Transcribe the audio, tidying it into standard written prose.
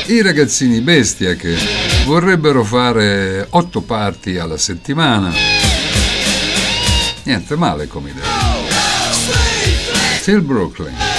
I ragazzini bestia che vorrebbero fare 8 party alla settimana. Niente male come idea. Phil Brooklyn.